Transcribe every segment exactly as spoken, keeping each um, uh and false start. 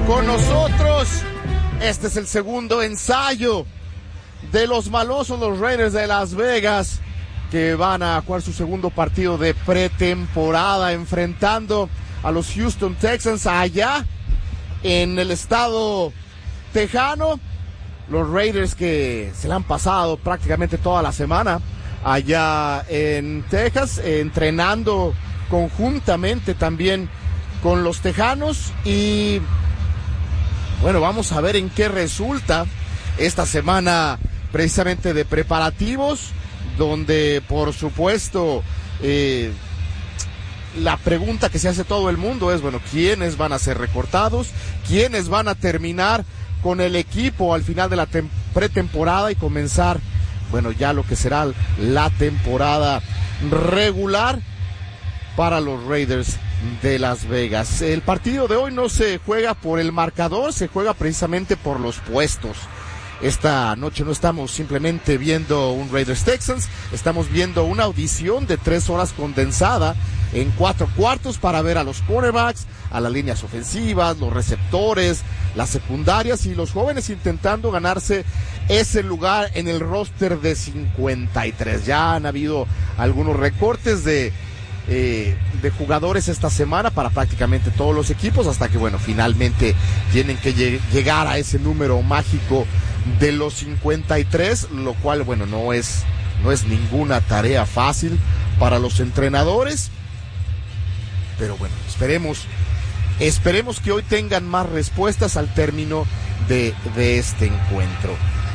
con nosotros. Este es el segundo ensayo de los malosos, los Raiders de Las Vegas, que van a jugar su segundo partido de pretemporada enfrentando a los Houston Texans allá en el estado tejano. Los Raiders que se la han pasado prácticamente toda la semana allá en Texas, eh, entrenando conjuntamente también con los tejanos. Y bueno, vamos a ver en qué resulta esta semana precisamente de preparativos, donde por supuesto eh, la pregunta que se hace todo el mundo es, bueno, ¿quiénes van a ser recortados? ¿Quiénes van a terminar con el equipo al final de la tem- pretemporada y comenzar, bueno, ya lo que será la temporada regular para los Raiders de Las Vegas? El partido de hoy no se juega por el marcador, se juega precisamente por los puestos. Esta noche no estamos simplemente viendo un Raiders Texans, estamos viendo una audición de tres horas condensada en cuatro cuartos para ver a los quarterbacks, a las líneas ofensivas, los receptores, las secundarias y los jóvenes intentando ganarse ese lugar en el roster de cincuenta y tres. Ya han habido algunos recortes de Eh, de jugadores esta semana para prácticamente todos los equipos, hasta que bueno, finalmente tienen que lleg- llegar a ese número mágico de los cincuenta y tres, lo cual bueno, no es, no es ninguna tarea fácil para los entrenadores, pero bueno, esperemos, esperemos que hoy tengan más respuestas al término de, de este encuentro.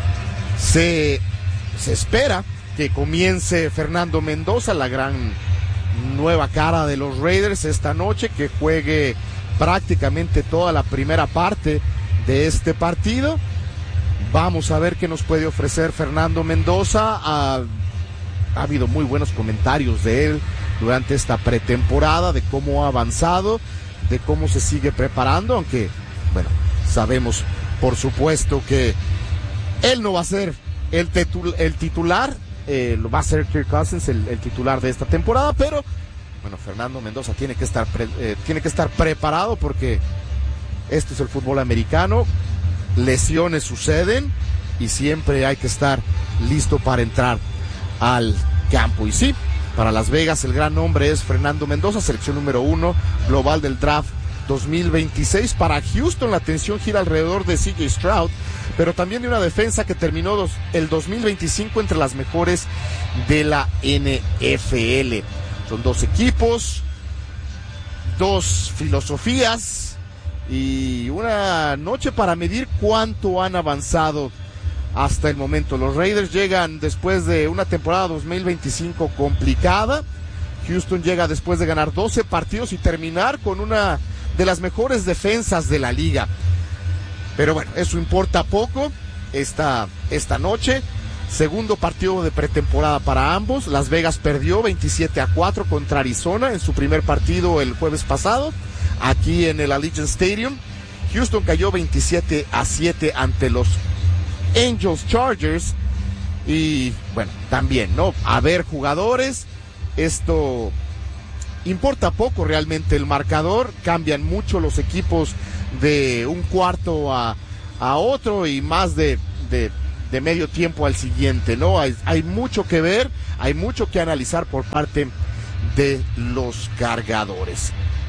Se, se espera que comience Fernando Mendoza, la gran nueva cara de los Raiders esta noche, que juegue prácticamente toda la primera parte de este partido. Vamos a ver qué nos puede ofrecer Fernando Mendoza. Ha, ha habido muy buenos comentarios de él durante esta pretemporada, de cómo ha avanzado, de cómo se sigue preparando, aunque bueno, sabemos por supuesto que él no va a ser el, titul- el titular. Eh, lo va a ser Kirk Cousins el, el titular de esta temporada, pero bueno, Fernando Mendoza tiene que estar pre, eh, tiene que estar preparado, porque esto es el fútbol americano, lesiones suceden y siempre hay que estar listo para entrar al campo. Y sí, para Las Vegas el gran nombre es Fernando Mendoza, selección número uno global del draft dos mil veintiséis. Para Houston la atención gira alrededor de C J Stroud, pero también de una defensa que terminó dos, el dos mil veinticinco entre las mejores de la N F L. Son dos equipos, dos filosofías y una noche para medir cuánto han avanzado hasta el momento. Los Raiders llegan después de una temporada dos mil veinticinco complicada. Houston llega después de ganar doce partidos y terminar con una de las mejores defensas de la liga. Pero bueno, eso importa poco esta, esta noche. Segundo partido de pretemporada para ambos. Las Vegas perdió veintisiete a cuatro contra Arizona en su primer partido el jueves pasado, aquí en el Allegiant Stadium. Houston cayó veintisiete a siete ante los Angels Chargers. Y bueno, también, ¿no? A ver, jugadores, esto importa poco realmente el marcador. Cambian mucho los equipos de un cuarto a, a otro y más de, de, de medio tiempo al siguiente, ¿no? Hay, hay mucho que ver, hay mucho que analizar por parte de los cargadores,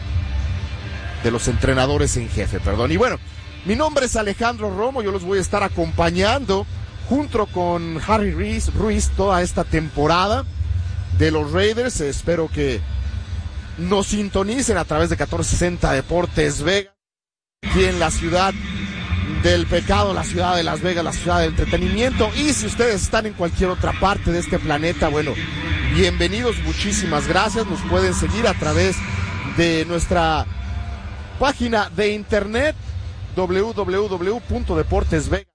de los entrenadores en jefe, perdón. Y bueno, mi nombre es Alejandro Romo, yo los voy a estar acompañando junto con Harry Ruiz, Ruiz toda esta temporada de los Raiders. Espero que nos sintonicen a través de catorce sesenta Deportes Vegas, aquí en la ciudad del pecado, la ciudad de Las Vegas, la ciudad del entretenimiento. Y si ustedes están en cualquier otra parte de este planeta, bueno, bienvenidos, muchísimas gracias. Nos pueden seguir a través de nuestra página de internet doble u doble u doble u punto deportes vegas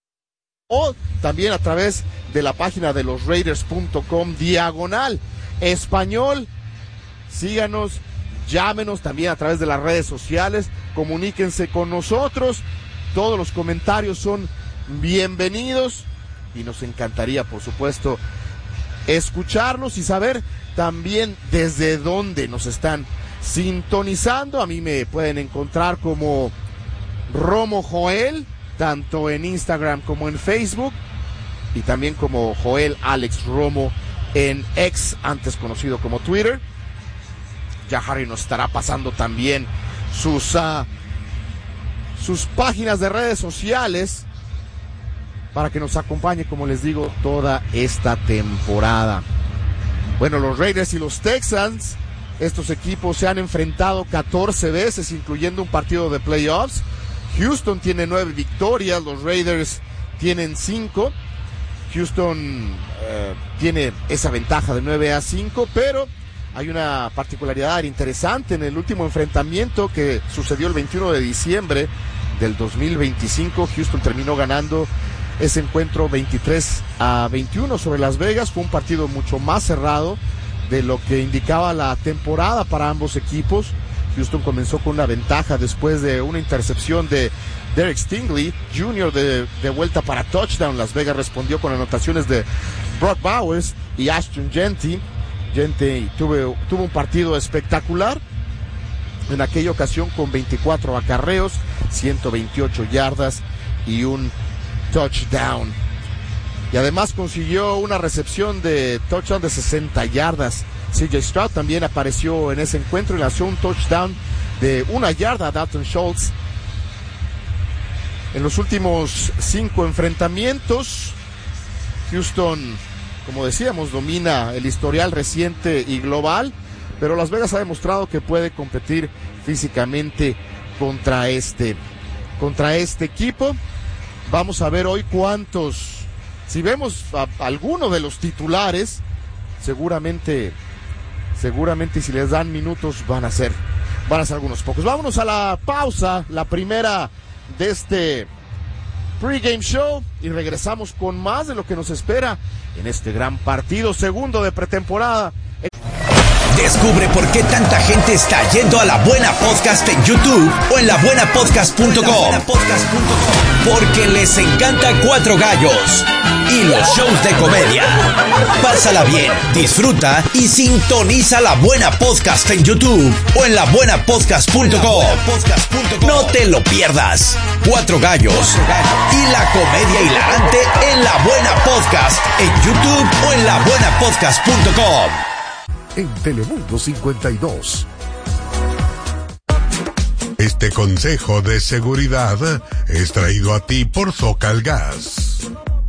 o también a través de la página de los raiders punto com diagonal español. Síganos, llámenos también a través de las redes sociales, comuníquense con nosotros. Todos los comentarios son bienvenidos y nos encantaría, por supuesto, escucharlos y saber también desde dónde nos están sintonizando. A mí me pueden encontrar como Romo Joel, tanto en Instagram como en Facebook, y también como Joel Alex Romo en X, antes conocido como Twitter. Ya Harry nos estará pasando también sus, uh, sus páginas de redes sociales para que nos acompañe, como les digo, toda esta temporada. Bueno, los Raiders y los Texans, estos equipos se han enfrentado catorce veces, incluyendo un partido de playoffs. Houston tiene nueve victorias, los Raiders tienen cinco. Houston eh, tiene esa ventaja de nueve a cinco, pero hay una particularidad interesante en el último enfrentamiento que sucedió el veintiuno de diciembre del dos mil veinticinco. Houston terminó ganando ese encuentro veintitrés a veintiuno sobre Las Vegas. Fue un partido mucho más cerrado de lo que indicaba la temporada para ambos equipos. Houston comenzó con una ventaja después de una intercepción de Derek Stingley junior de, de vuelta para touchdown. Las Vegas respondió con anotaciones de Brock Bowers y Ashton Jeanty. Jeanty tuvo, tuvo un partido espectacular en aquella ocasión con veinticuatro acarreos, ciento veintiocho yardas y un touchdown. Y además consiguió una recepción de touchdown de sesenta yardas. C J Stroud también apareció en ese encuentro y lanzó un touchdown de una yarda a Dalton Schultz. En los últimos cinco enfrentamientos, Houston, como decíamos, domina el historial reciente y global, pero Las Vegas ha demostrado que puede competir físicamente contra este, contra este equipo. Vamos a ver hoy cuántos, si vemos a, a alguno de los titulares, seguramente, seguramente si les dan minutos van a ser, van a ser algunos pocos. Vámonos a la pausa, la primera de este pregame show, y regresamos con más de lo que nos espera en este gran partido segundo de pretemporada. Descubre por qué tanta gente está yendo a La Buena Podcast en YouTube o en la buena podcast punto com. Porque les encanta Cuatro Gallos y los shows de comedia. Pásala bien, disfruta y sintoniza La Buena Podcast en YouTube o en la buena podcast punto com. No te lo pierdas. Cuatro Gallos y la comedia hilarante en La Buena Podcast en YouTube o en la buena podcast punto com. En Telemundo cincuenta y dos. Este consejo de seguridad es traído a ti por Socal Gas.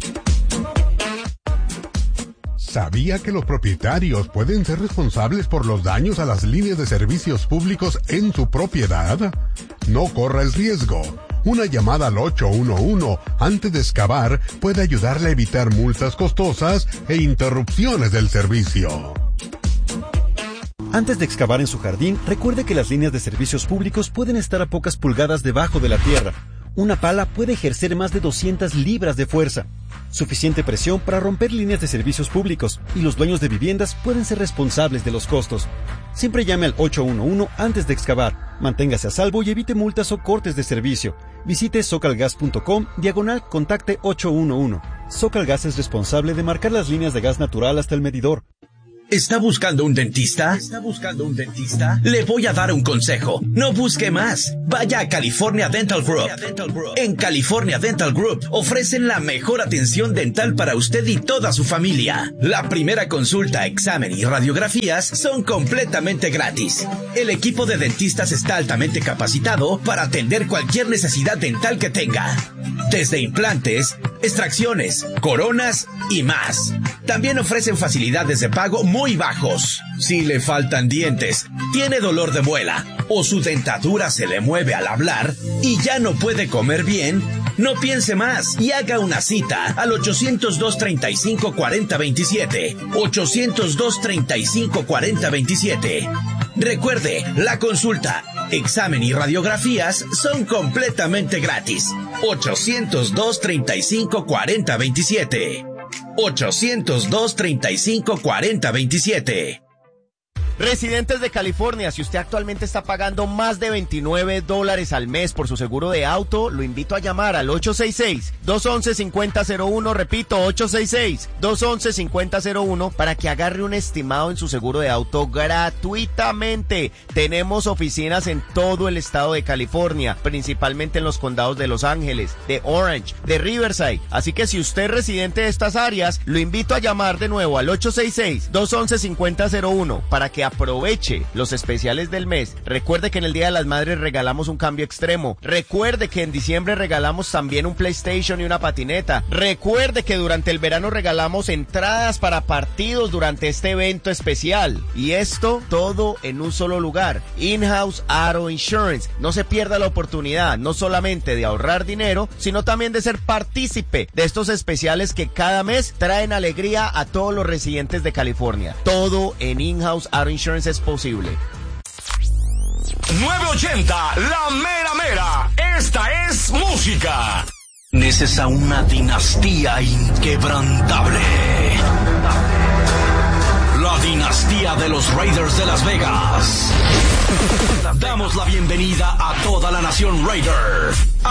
¿Sabía que los propietarios pueden ser responsables por los daños a las líneas de servicios públicos en su propiedad? No corra el riesgo. Una llamada al ocho uno uno antes de excavar puede ayudarle a evitar multas costosas e interrupciones del servicio. Antes de excavar en su jardín, recuerde que las líneas de servicios públicos pueden estar a pocas pulgadas debajo de la tierra. Una pala puede ejercer más de doscientas libras de fuerza, suficiente presión para romper líneas de servicios públicos, y los dueños de viviendas pueden ser responsables de los costos. Siempre llame al ocho uno uno antes de excavar. Manténgase a salvo y evite multas o cortes de servicio. Visite socalgas punto com, diagonal contacte ocho uno uno. Socalgas es responsable de marcar las líneas de gas natural hasta el medidor. ¿Está buscando un dentista? ¿Está buscando un dentista? Le voy a dar un consejo. No busque más. Vaya a California Dental Group. En California Dental Group ofrecen la mejor atención dental para usted y toda su familia. La primera consulta, examen y radiografías son completamente gratis. El equipo de dentistas está altamente capacitado para atender cualquier necesidad dental que tenga. Desde implantes, extracciones, coronas y más. También ofrecen facilidades de pago muy bajos. Si le faltan dientes, tiene dolor de muela o su dentadura se le mueve al hablar y ya no puede comer bien, no piense más y haga una cita al ochocientos dos, treinta y cinco, cuarenta, veintisiete. ochocientos dos, treinta y cinco, cuarenta, veintisiete. Recuerde, la consulta, examen y radiografías son completamente gratis. ochocientos dos, treinta y cinco, cuarenta, veintisiete. ochocientos dos, treinta y cinco, cuarenta, veintisiete. Residentes de California, si usted actualmente está pagando más de veintinueve dólares al mes por su seguro de auto, lo invito a llamar al ocho seis seis, dos uno uno, cinco cero cero uno, repito, ocho seis seis, dos uno uno, cinco cero cero uno, para que agarre un estimado en su seguro de auto gratuitamente. Tenemos oficinas en todo el estado de California, principalmente en los condados de Los Ángeles, de Orange, de Riverside. Así que si usted es residente de estas áreas, lo invito a llamar de nuevo al ocho seis seis, dos uno uno, cinco cero cero uno para que aproveche los especiales del mes. Recuerde que en el Día de las Madres regalamos un cambio extremo. Recuerde que en diciembre regalamos también un PlayStation y una patineta. Recuerde que durante el verano regalamos entradas para partidos durante este evento especial. Y esto todo en un solo lugar. In-House Auto Insurance. No se pierda la oportunidad, no solamente de ahorrar dinero, sino también de ser partícipe de estos especiales que cada mes traen alegría a todos los residentes de California. Todo en In-House Auto Insurance es posible. nueve ochenta, la mera mera. Esta es música. Necesita una dinastía inquebrantable. La dinastía de los Raiders de Las Vegas. Damos la bienvenida a toda la nación Raider.